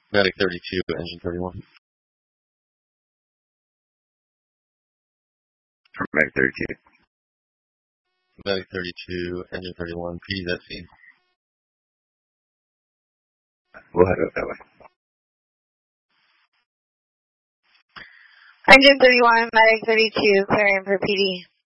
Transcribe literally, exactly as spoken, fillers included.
Medic thirty-two, engine thirty-one. Medic thirty-two. Medic thirty-two, engine thirty-one, P D's at sea. We'll head up that way. Engine thirty-one, Medic thirty-two, clearing for P D.